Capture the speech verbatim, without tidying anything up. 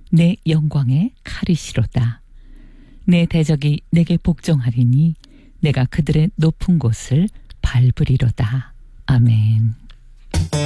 내 영광의 칼이시로다. 내 대적이 내게 복종하리니 내가 그들의 높은 곳을 밟으리로다. 아멘.